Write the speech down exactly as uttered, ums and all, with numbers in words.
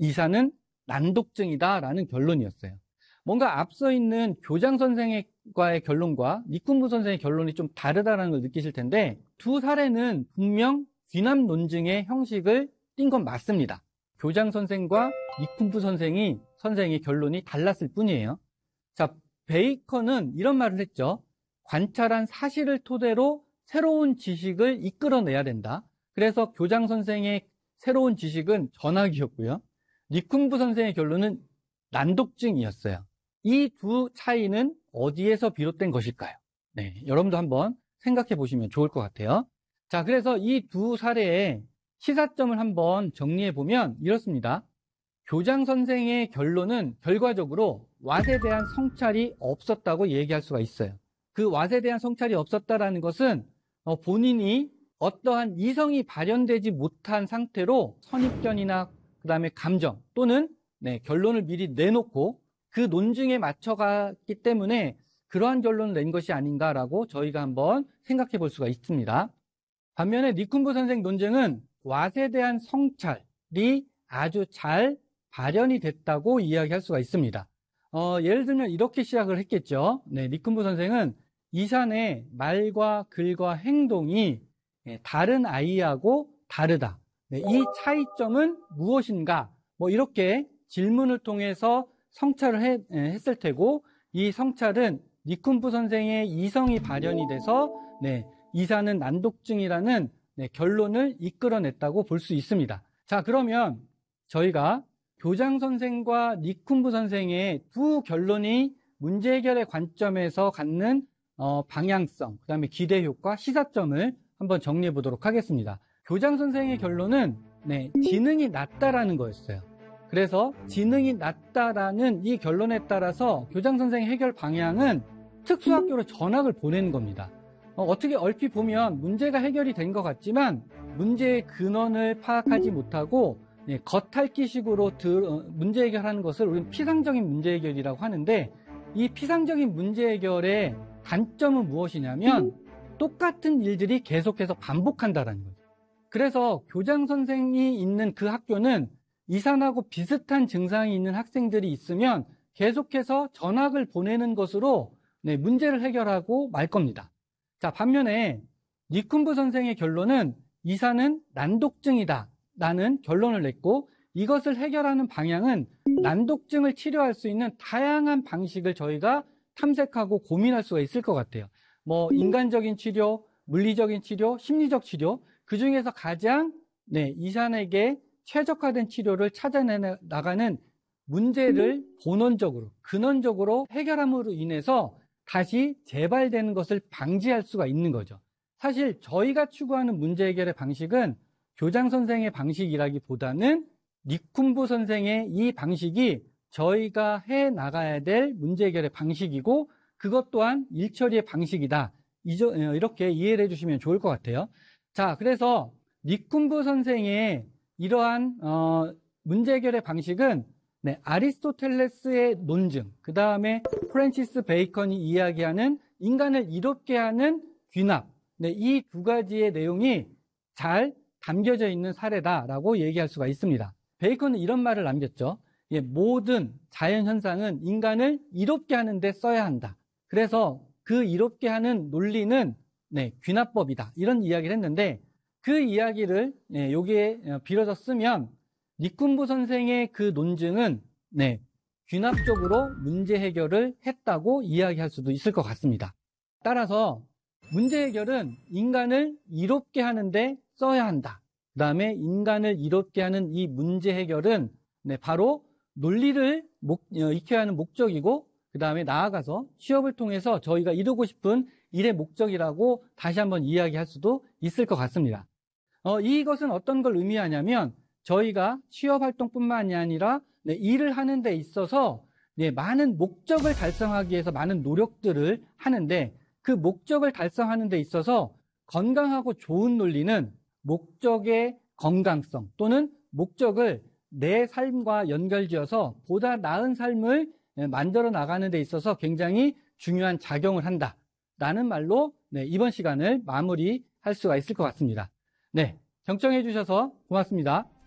이사는 난독증이다라는 결론이었어요. 뭔가 앞서 있는 교장 선생과의 결론과 니쿤부 선생의 결론이 좀 다르다는 걸 느끼실 텐데 두 사례는 분명 귀납 논증의 형식을 띈 건 맞습니다. 교장 선생과 니쿤부 선생이 선생의 결론이 달랐을 뿐이에요. 자, 베이컨은 이런 말을 했죠. 관찰한 사실을 토대로 새로운 지식을 이끌어내야 된다. 그래서 교장 선생의 새로운 지식은 전학이었고요. 니쿤부 선생의 결론은 난독증이었어요. 이 두 차이는 어디에서 비롯된 것일까요? 네, 여러분도 한번 생각해 보시면 좋을 것 같아요. 자, 그래서 이 두 사례의 시사점을 한번 정리해 보면 이렇습니다. 교장 선생의 결론은 결과적으로 왓에 대한 성찰이 없었다고 얘기할 수가 있어요. 그 왓에 대한 성찰이 없었다라는 것은 본인이 어떠한 이성이 발현되지 못한 상태로 선입견이나 그 다음에 감정 또는 네, 결론을 미리 내놓고 그 논증에 맞춰갔기 때문에 그러한 결론을 낸 것이 아닌가라고 저희가 한번 생각해 볼 수가 있습니다. 반면에 니쿤부 선생 논증은 왓에 대한 성찰이 아주 잘 발현이 됐다고 이야기할 수가 있습니다. 어, 예를 들면 이렇게 시작을 했겠죠. 네, 니쿤부 선생은 이산의 말과 글과 행동이 다른 아이하고 다르다. 네, 이 차이점은 무엇인가? 뭐 이렇게 질문을 통해서 성찰을 해, 했을 테고 이 성찰은 니쿤부 선생의 이성이 발현이 돼서 네, 이산은 난독증이라는 네, 결론을 이끌어냈다고 볼 수 있습니다. 자, 그러면 저희가 교장 선생과 니쿤부 선생의 두 결론이 문제 해결의 관점에서 갖는 어, 방향성, 그 다음에 기대 효과, 시사점을 한번 정리해 보도록 하겠습니다. 교장 선생의 결론은 네, 지능이 낮다라는 거였어요. 그래서 지능이 낮다라는 이 결론에 따라서 교장 선생의 해결 방향은 특수학교로 전학을 보내는 겁니다. 어, 어떻게 얼핏 보면 문제가 해결이 된 것 같지만 문제의 근원을 파악하지 못하고 네, 겉핥기식으로 들, 어, 문제 해결하는 것을 우리는 피상적인 문제 해결이라고 하는데 이 피상적인 문제 해결의 단점은 무엇이냐면 똑같은 일들이 계속해서 반복한다는 거죠. 그래서 교장 선생이 있는 그 학교는 이산하고 비슷한 증상이 있는 학생들이 있으면 계속해서 전학을 보내는 것으로 네, 문제를 해결하고 말 겁니다. 자, 반면에 니쿤부 선생의 결론은 이산은 난독증이다 라는 결론을 냈고 이것을 해결하는 방향은 난독증을 치료할 수 있는 다양한 방식을 저희가 탐색하고 고민할 수가 있을 것 같아요. 뭐 인간적인 치료, 물리적인 치료, 심리적 치료 그 중에서 가장 네, 이산에게 최적화된 치료를 찾아내 나가는 문제를 본원적으로 근원적으로 해결함으로 인해서 다시 재발되는 것을 방지할 수가 있는 거죠. 사실 저희가 추구하는 문제 해결의 방식은 교장 선생의 방식이라기보다는 니쿤부 선생의 이 방식이 저희가 해 나가야 될 문제 해결의 방식이고 그것 또한 일처리의 방식이다. 이렇게 이해를 해주시면 좋을 것 같아요. 자, 그래서 니쿤부 선생의 이러한 어, 문제 해결의 방식은 네, 아리스토텔레스의 논증, 그 다음에 프랜시스 베이컨이 이야기하는 인간을 이롭게 하는 귀납, 네, 이 두 가지의 내용이 잘 담겨져 있는 사례다라고 얘기할 수가 있습니다. 베이컨은 이런 말을 남겼죠. 예, 모든 자연현상은 인간을 이롭게 하는 데 써야 한다. 그래서 그 이롭게 하는 논리는 네, 귀납법이다. 이런 이야기를 했는데 그 이야기를 네, 여기에 빌어서 쓰면 니쿤부 선생의 그 논증은 네, 귀납적으로 문제 해결을 했다고 이야기할 수도 있을 것 같습니다. 따라서 문제 해결은 인간을 이롭게 하는데 써야 한다. 그 다음에 인간을 이롭게 하는 이 문제 해결은 네, 바로 논리를 목, 어, 익혀야 하는 목적이고 그 다음에 나아가서 취업을 통해서 저희가 이루고 싶은 일의 목적이라고 다시 한번 이야기할 수도 있을 것 같습니다. 어, 이것은 어떤 걸 의미하냐면 저희가 취업활동뿐만이 아니라 네, 일을 하는 데 있어서 네, 많은 목적을 달성하기 위해서 많은 노력들을 하는데 그 목적을 달성하는 데 있어서 건강하고 좋은 논리는 목적의 건강성 또는 목적을 내 삶과 연결지어서 보다 나은 삶을 만들어 나가는 데 있어서 굉장히 중요한 작용을 한다라는 말로 네, 이번 시간을 마무리할 수가 있을 것 같습니다. 네, 경청해 주셔서 고맙습니다.